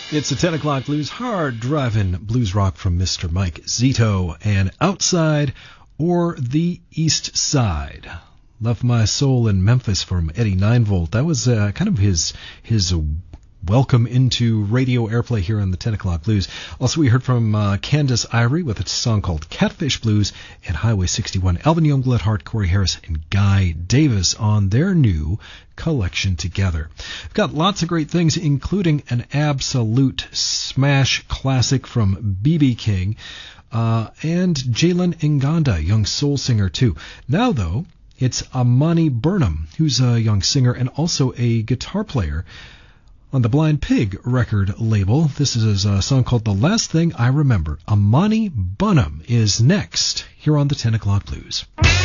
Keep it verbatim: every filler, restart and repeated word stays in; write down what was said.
It's the ten o'clock blues, hard driving blues rock from Mister Mike Zito and Outside or the East Side. Left My Soul in Memphis from Eddie nine volt. That was uh, kind of his his welcome into radio airplay here on the ten o'clock blues. Also, we heard from uh, Candace Irie with a song called Catfish Blues and Highway sixty-one. Alvin Youngblood Hart, Corey Harris, and Guy Davis on their new collection together. We've got lots of great things, including an absolute smash classic from B B King uh, and Jalen Nganda, young soul singer too. Now, though, it's Amani Burnham, who's a young singer and also a guitar player on the Blind Pig record label. This is a song called The Last Thing I Remember. Amani Burnham is next here on the ten o'clock blues.